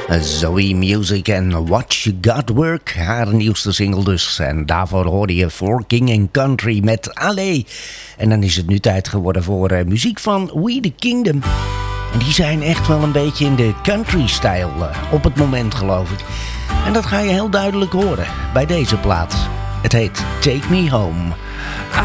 Zoe Music en What You Got Work, haar nieuwste single dus. En daarvoor hoorde je For King and Country met Allee. En dan is het nu tijd geworden voor muziek van We The Kingdom. En die zijn echt wel een beetje in de country-stijl op het moment, geloof ik. En dat ga je heel duidelijk horen bij deze plaat. Het heet Take Me Home.